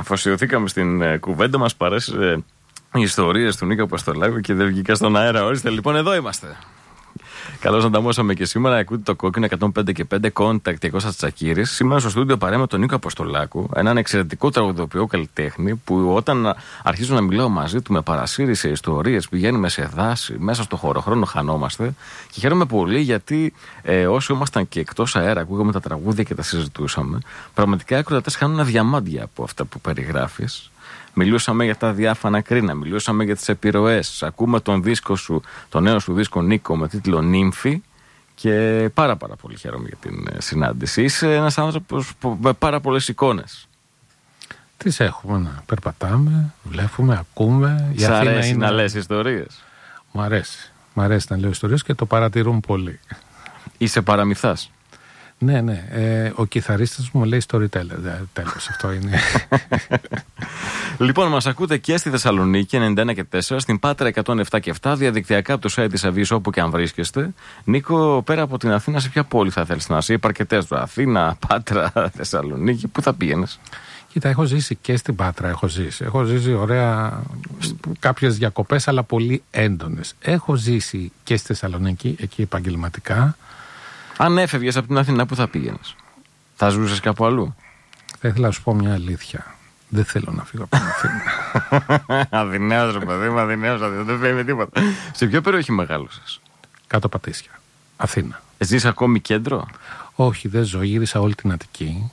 αφοσιωθήκαμε στην κουβέντα μας, παρέσει οι ιστορίες του Νίκο Αποστολάκου και δεν βγήκα στον αέρα. Ορίστε, λοιπόν, εδώ είμαστε. Καλώς να τα μόσαμε και σήμερα. Ακούτε το Κόκκινο 105 και 5 Contact Κώστας Τσακίρης. Σήμερα στο στούντιο παρέα με τον Νίκο Αποστολάκου, έναν εξαιρετικό τραγουδοποιό καλλιτέχνη που όταν αρχίζω να μιλάω μαζί του με παρασύρει σε ιστορίες, πηγαίνουμε σε δάση, μέσα στο χωροχρόνο χανόμαστε. Και χαίρομαι πολύ γιατί όσοι ήμασταν και εκτός αέρα, ακούγαμε τα τραγούδια και τα συζητούσαμε. Πραγματικά οι ακροατές χάνουν διαμάντια από αυτά που περιγράφεις. Μιλούσαμε για τα διάφανα κρίνα, μιλούσαμε για τις επιρροές. Ακούμε τον δίσκο σου, τον νέο σου δίσκο Νίκο με τίτλο Νύμφη και πάρα πολύ χαίρομαι για την συνάντηση. Είσαι ένας άνθρωπος με πάρα πολλές εικόνες. Τις έχουμε να περπατάμε, βλέπουμε, ακούμε. Σ' αρέσει να λες ιστορίες? Μ' αρέσει να λέω ιστορίες και το παρατηρούν πολύ. Είσαι παραμυθάς? Ναι. Ο κιθαρίστας μου λέει storyteller. Τέλος, αυτό είναι. Λοιπόν, μας ακούτε και στη Θεσσαλονίκη 91 και 4, στην Πάτρα 107 και 7, διαδικτυακά από το site της Αβής, όπου και αν βρίσκεστε. Νίκο, πέρα από την Αθήνα, σε ποια πόλη θα θέλεις να είσαι? Είπα αρκετές του. Αθήνα, Πάτρα, Θεσσαλονίκη. Πού θα πήγαινες? Κοίτα, έχω ζήσει και στην Πάτρα. Έχω ζήσει ωραία κάποιες διακοπές, αλλά πολύ έντονες. Έχω ζήσει και στη Θεσσαλονίκη, εκεί επαγγελματικά. Αν έφευγες από την Αθήνα, πού θα πήγαινες? Θα ζούσες κάπου αλλού? Θα ήθελα να σου πω μια αλήθεια. Δεν θέλω να φύγω από την Αθήνα. Αδυναίος ρε παιδί μου, αδυναίος, δεν φεύγει τίποτα. Σε ποια περιοχή μεγάλωσες? Κάτω Πατήσια, Αθήνα. Ζεις ακόμη κέντρο? Όχι, δεν ζω, γύρισα όλη την Αττική.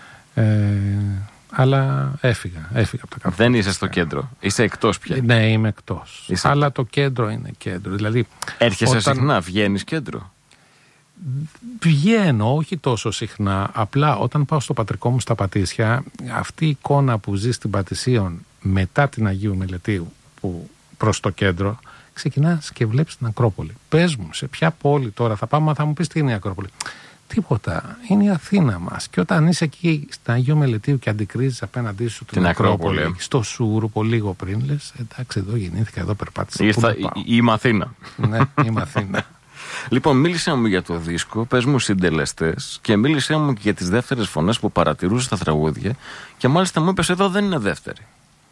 Αλλά έφυγα από τα κάτω. Δεν είσαι στο κέντρο, είσαι εκτός πια? Ναι, είμαι εκτός. Αλλά το κέντρο είναι κέντρο. Δηλαδή, έρχεσαι συχνά, βγαίνεις κέντρο? Βγαίνω, όχι τόσο συχνά. Απλά όταν πάω στο πατρικό μου στα Πατήσια, αυτή η εικόνα που ζει στην Πατησίων μετά την Αγίου Μελετίου που προς το κέντρο, ξεκινάς και βλέπεις την Ακρόπολη. Πες μου, σε ποια πόλη τώρα θα πάμε? Θα μου πεις τι είναι η Ακρόπολη. Τίποτα. Είναι η Αθήνα μας. Και όταν είσαι εκεί στην Αγίου Μελετίου και αντικρίζεις απέναντί σου την Ακρόπολη, στο Σούρουπο λίγο πριν, λες εντάξει, εδώ γεννήθηκα, εδώ περπάτησα. Είμαι Αθήνα. Ναι, είμαι Αθήνα. Λοιπόν, μίλησέ μου για το δίσκο, πες μου συντελεστές και μίλησέ μου και για τις δεύτερες φωνές που παρατηρούσες στα τραγούδια και μάλιστα μου είπες εδώ δεν είναι δεύτερη.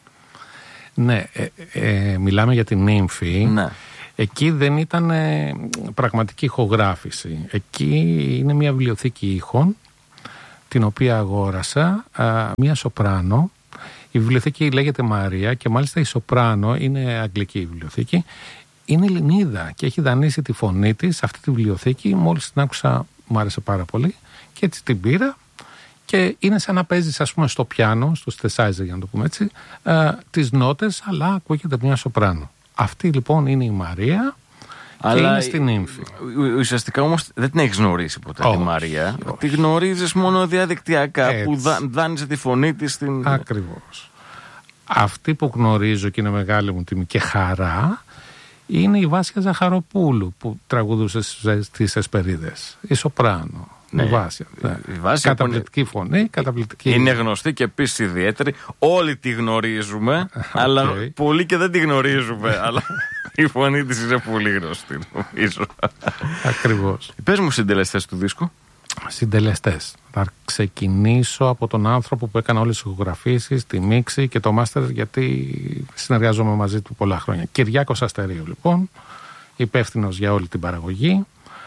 Ναι, μιλάμε για την Νύμφη. Ναι. Εκεί δεν ήταν πραγματική ηχογράφηση. Εκεί είναι μια βιβλιοθήκη ήχων την οποία αγόρασα, μια σοπράνο. Η βιβλιοθήκη λέγεται Μαρία και μάλιστα η σοπράνο είναι αγγλική βιβλιοθήκη. Είναι Ελληνίδα και έχει δανείσει τη φωνή της σε αυτή τη βιβλιοθήκη. Μόλις την άκουσα μου άρεσε πάρα πολύ και έτσι την πήρα και είναι σαν να παίζεις ας πούμε στο πιάνο, στο synthesizer για να το πούμε έτσι, τις νότες αλλά ακούγεται μια σοπράνο. Αυτή λοιπόν είναι η Μαρία και αλλά είναι στην Νύμφη. Ουσιαστικά όμως δεν την έχεις γνωρίσει ποτέ τη Μαρία. Όχι. Τη γνωρίζεις μόνο διαδικτυακά έτσι. Που δάνεισε τη φωνή της στην... Ακριβώς. Αυτή που γνωρίζω και είναι μεγάλη μου τιμή και χαρά είναι η Βάσια Ζαχαροπούλου που τραγουδούσε στις Εσπερίδες. Η σοπράνο. Ναι. Η Βάσια. Καταπληκτική φωνή, καταπληκτική. Είναι γνωστή και επίσης ιδιαίτερη. Όλοι τη γνωρίζουμε, αλλά πολλοί και δεν τη γνωρίζουμε. Αλλά η φωνή της είναι πολύ γνωστή, νομίζω. Ακριβώς. Πες μου συντελεστές του δίσκου. Συντελεστές. Θα ξεκινήσω από τον άνθρωπο που έκανε όλες τις ηχογραφήσεις, τη μίξη και το μάστερ, γιατί συνεργάζομαι μαζί του πολλά χρόνια. Κυριάκος Αστερίου, λοιπόν, υπεύθυνος για όλη την παραγωγή.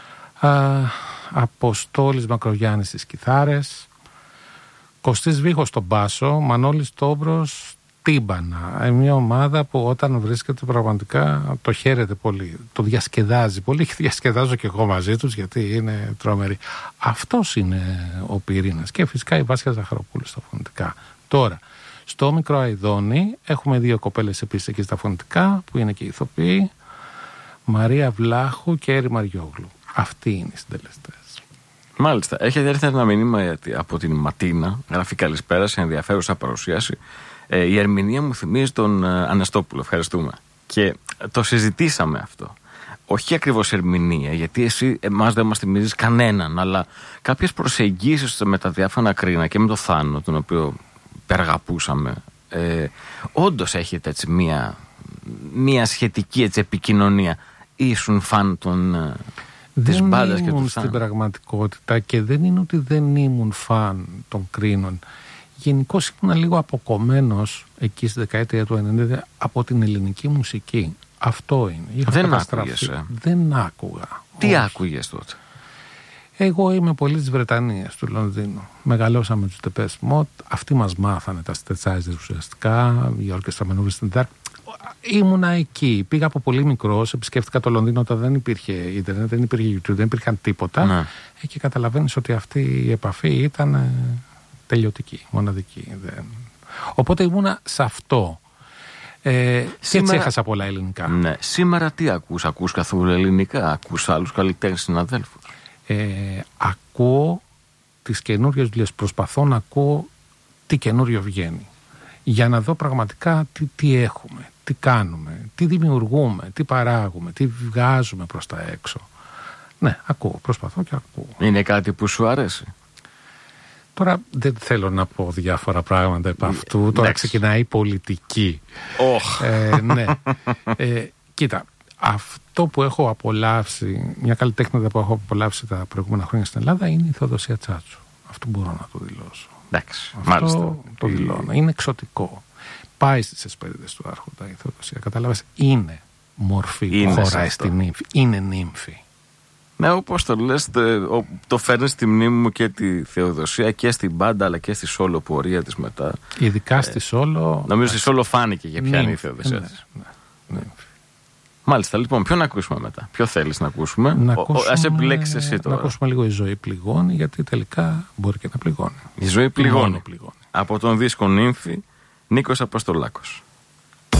Αποστόλης Μακρογιάννης στις κιθάρες. Κωστής Βίχος στον μπάσο. Μανώλης Τόμπρος τύμπανα. Μια ομάδα που όταν βρίσκεται πραγματικά το χαίρεται πολύ. Το διασκεδάζει πολύ και διασκεδάζω και εγώ μαζί τους γιατί είναι τρομερή. Αυτός είναι ο πυρήνας. Και φυσικά η Βάσια Ζαχαροπούλου στα φωνητικά. Τώρα, στο Μικρό Αηδόνι έχουμε δύο κοπέλες επίσης εκεί στα φωνητικά που είναι και ηθοποιοί. Μαρία Βλάχου και Έρη Μαριόγλου. Αυτοί είναι οι συντελεστές. Μάλιστα. Έχετε έρθει ένα μήνυμα από την Ματίνα. Γράφει καλησπέρα σε ενδιαφέρουσα παρουσίαση. Η ερμηνεία μου θυμίζει τον Αναστόπουλο. Ευχαριστούμε. Και το συζητήσαμε αυτό. Όχι ακριβώς ερμηνεία, γιατί εσύ εμάς δεν μας θυμίζεις κανέναν, αλλά κάποιες προσεγγίσεις με τα διάφανα κρίνα και με το Θάνο, τον οποίο υπεργαπούσαμε. Όντως έχετε έτσι μία σχετική έτσι, επικοινωνία. Ήσουν φαν της μπάντας και του Θάνου? Στην πραγματικότητα και δεν είναι ότι δεν ήμουν φαν των κρίνων. γενικώς ήμουν λίγο αποκομμένος εκεί στη δεκαετία του 90 από την ελληνική μουσική. Αυτό είναι. Δεν άκουγες? Δεν άκουγα. Τι άκουγες τότε? Εγώ είμαι πολύ της Βρετανίας, του Λονδίνου. Μεγαλώσαμε τους Depeche Mode. Αυτοί μας μάθανε τα synthesizers ουσιαστικά, η όρκεστρα Manowar στην Dark. Ήμουνα εκεί. Πήγα από πολύ μικρός, επισκέφτηκα το Λονδίνο όταν δεν υπήρχε ίντερνετ, δεν υπήρχε YouTube, δεν υπήρχαν τίποτα. Ναι. Και καταλαβαίνεις ότι αυτή η επαφή ήταν τελειωτική, μοναδική. Οπότε ήμουνα σε αυτό. Και έτσι έχασα πολλά ελληνικά. Ναι. Σήμερα τι ακούς? Ακούς καθόλου ελληνικά? Ακούς άλλους καλλιτέχνες συναδέλφους? Ακούω τις καινούριες δουλειές. Προσπαθώ να ακούω τι καινούριο βγαίνει. Για να δω πραγματικά τι έχουμε, τι κάνουμε, τι δημιουργούμε, τι παράγουμε, τι βγάζουμε προς τα έξω. Ναι, ακούω, προσπαθώ και ακούω. Είναι κάτι που σου αρέσει? Τώρα δεν θέλω να πω διάφορα πράγματα επ' αυτού. Τώρα ξεκινάει η πολιτική. Ναι. Κοίτα, αυτό που έχω απολαύσει, μια καλλιτέχνηδα που έχω απολαύσει τα προηγούμενα χρόνια στην Ελλάδα είναι η Θεοδοσία Τσάτσου. Αυτό μπορώ να το δηλώσω. Εντάξει, αυτό μάλιστα. Το δηλώνω. Είναι εξωτικό. Πάει στις Εσπερίδες του Άρχοντα η Θεοδοσία. Κατάλαβες, είναι μορφή που χωράει στη νύμφη. Είναι νύμφη. Ναι, όπως το λες, το φέρνεις στη μνήμη μου και τη Θεοδοσία και στην μπάντα αλλά και στη σόλο πορεία της μετά. Ειδικά στη σόλο. Νομίζω στη σόλο φάνηκε για ποια είναι η Θεοδοσία της. Ναι. Μάλιστα, λοιπόν, ποιο να ακούσουμε μετά? Ποιο θέλεις να ακούσουμε? Ας επιλέξεις εσύ τώρα. Να ακούσουμε λίγο Η ζωή πληγώνει, γιατί τελικά μπορεί και να πληγώνει. Η ζωή πληγώνει. Από τον δίσκο Νύμφη, Νίκος Αποστολάκος.